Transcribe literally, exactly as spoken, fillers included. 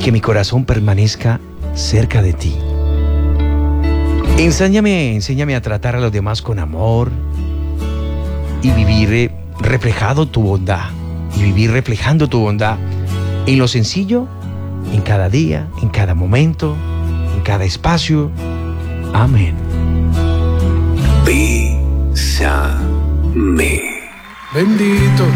que mi corazón permanezca cerca de ti. Enséñame, enséñame a tratar a los demás con amor y vivir reflejado tu bondad, y vivir reflejando tu bondad en lo sencillo, en cada día, en cada momento, en cada espacio. Amén. Bésame. Bendito.